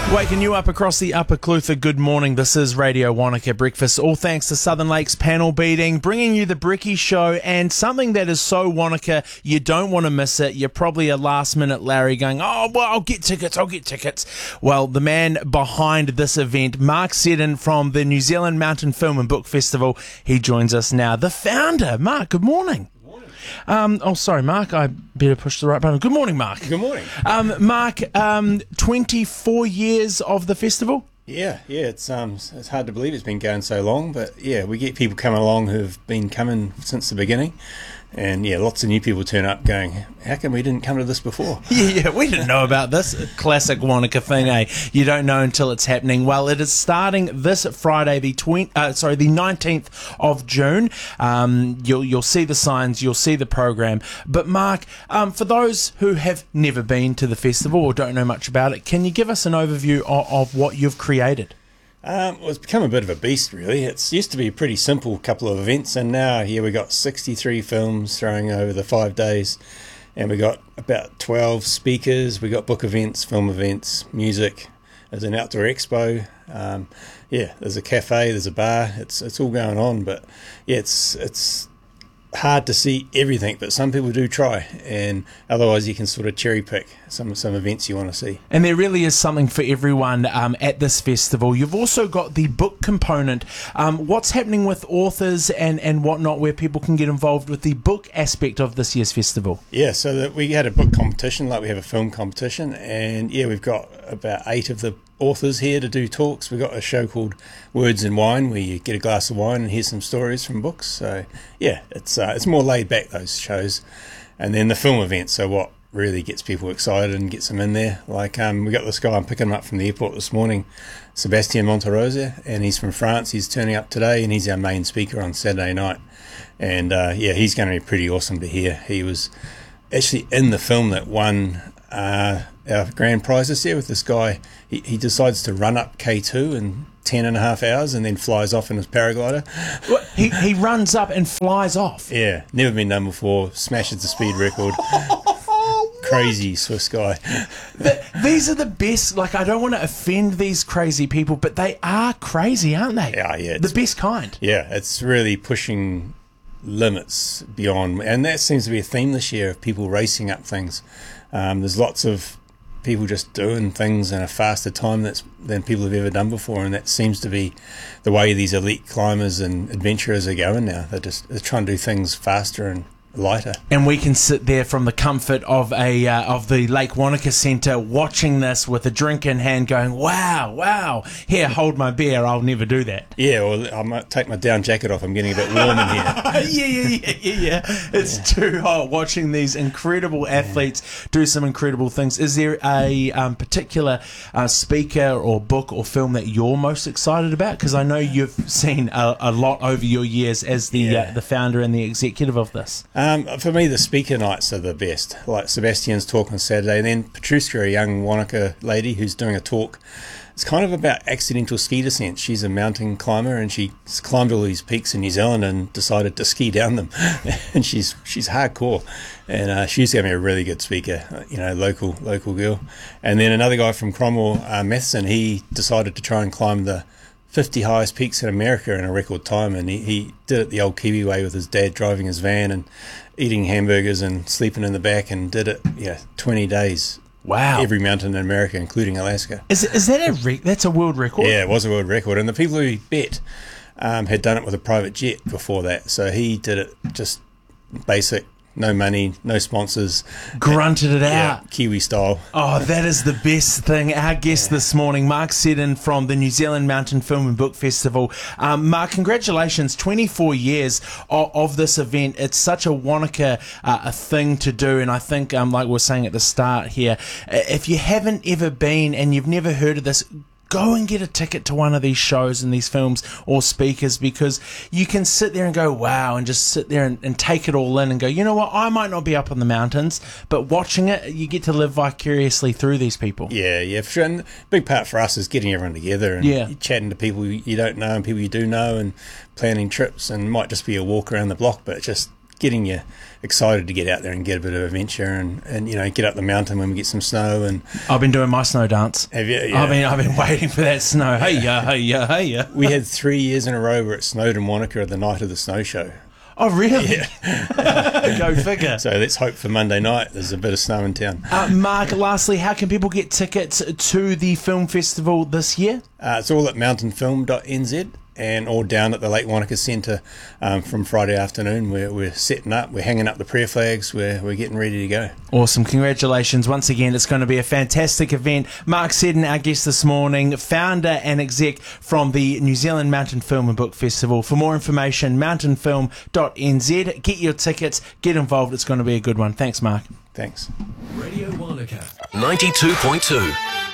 Waking you up across the Upper Clutha, good morning. This is Radio Wanaka Breakfast. All thanks to Southern Lakes panel beating, bringing you the Bricky Show, and something that is so Wanaka, you don't want to miss it. You're probably a last-minute Larry going, oh, well, I'll get tickets. Well, the man behind this event, Mark Seddon from the New Zealand Mountain Film and Book Festival, he joins us now. The founder, Mark, good morning. Sorry, Mark, I better push the right button. Good morning, Mark. Good morning. Mark, 24 years of the festival? Yeah, it's hard to believe it's been going so long, but yeah, we get people coming along who've been coming since the beginning, and yeah, lots of new people turn up going, how come we didn't come to this before? Yeah, we didn't know about this. Classic Wanaka thing, eh? You don't know until it's happening. Well, it is starting this Friday, the 19th of June. You'll see the signs, you'll see the program. But Mark, for those who have never been to the festival or don't know much about it, can you give us an overview of what you've created? Well, it's become a bit of a beast, really. It used to be a pretty simple couple of events, and now here we got 63 films throwing over the 5 days, and we got about 12 speakers. We got book events, film events, music. There's an outdoor expo. There's a cafe, there's a bar. It's all going on, but yeah, it's hard to see everything, but some people do try, and otherwise you can sort of cherry pick some events you want to see. And there really is something for everyone at this festival. You've also got the book component. What's happening with authors and whatnot, where people can get involved with the book aspect of this year's festival? Yeah, so that we had a book competition like we have a film competition, and yeah, we've got about 8 of the authors here to do talks. We've got a show called Words and Wine, where you get a glass of wine and hear some stories from books. So yeah, it's more laid back, those shows. And then the film event, so what really gets people excited and gets them in there. Like we got this guy, I'm picking him up from the airport this morning, Sebastien Monterosa, and he's from France. He's turning up today, and he's our main speaker on Saturday night. And yeah, he's going to be pretty awesome to hear. He was actually in the film that won our grand prize this year with this guy. He decides to run up K2 in 10.5 hours and then flies off in his paraglider. He runs up and flies off? Yeah, never been done before, smashes the speed record. Crazy Swiss guy. These are the best. Like, I don't want to offend these crazy people, but they are crazy, aren't they? Yeah. The best kind. Yeah, it's really pushing limits beyond, and that seems to be a theme this year of people racing up things. There's lots of people just doing things in a faster time than people have ever done before, and that seems to be the way these elite climbers and adventurers are going now. They're trying to do things faster and lighter. And we can sit there from the comfort of the Lake Wanaka Centre watching this with a drink in hand going, wow, here, hold my beer, I'll never do that. Yeah, well, I might take my down jacket off, I'm getting a bit warm in here. Yeah. It's too hot watching these incredible athletes do some incredible things. Is there a particular speaker or book or film that you're most excited about? Because I know you've seen a lot over your years as the founder and the executive of this. For me, the speaker nights are the best. Like Sebastian's talk on Saturday, and then Petruska, a young Wanaka lady who's doing a talk. It's kind of about accidental ski descent. She's a mountain climber, and she climbed all these peaks in New Zealand and decided to ski down them. And she's hardcore, and she's going to be a really good speaker. Local girl. And then another guy from Cromwell, Matheson, he decided to try and climb the 50 highest peaks in America in a record time, and he did it the old Kiwi way with his dad driving his van and eating hamburgers and sleeping in the back, and did it 20 days. Wow. Every mountain in America, including Alaska. Is that that's a world record? Yeah, it was a world record, and the people who he bet had done it with a private jet before that, so he did it just basic, no money, no sponsors. Grunted it out. Kiwi style. Oh, that is the best thing. Our guest this morning, Mark Seddon from the New Zealand Mountain Film and Book Festival. Mark, congratulations, 24 years of this event. It's such a Wanaka a thing to do, and I think, like we were saying at the start here, if you haven't ever been and you've never heard of this, go and get a ticket to one of these shows and these films or speakers, because you can sit there and go, wow, and just sit there and take it all in and go, you know what, I might not be up in the mountains, but watching it, you get to live vicariously through these people. Yeah, for sure. And the big part for us is getting everyone together and chatting to people you don't know and people you do know, and planning trips, and it might just be a walk around the block, but just getting you excited to get out there and get a bit of adventure and get up the mountain when we get some snow. And I've been doing my snow dance. have you? Yeah. I've been waiting for that snow. Hey ya, hey ya, hey ya. We had 3 years in a row where it snowed in Wanaka the night of the snow show. Oh, really? Yeah. Go figure. So let's hope for Monday night there's a bit of snow in town. Mark, lastly, how can people get tickets to the film festival this year? It's all at mountainfilm.nz or down at the Lake Wanaka Centre from Friday afternoon. We're setting up, we're hanging up the prayer flags, we're getting ready to go. Awesome. Congratulations once again. It's going to be a fantastic event. Mark Seddon, our guest this morning, founder and exec from the New Zealand Mountain Film and Book Festival. For more information, mountainfilm.nz. Get your tickets, get involved. It's going to be a good one. Thanks, Mark. Thanks. Radio Wanaka 92.2.